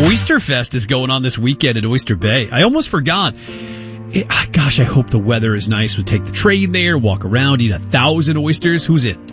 Oyster Fest is going on this weekend at Oyster Bay. I almost forgot. Gosh, I hope the weather is nice. We'll take the train there, walk around, eat 1,000 oysters. Who's it?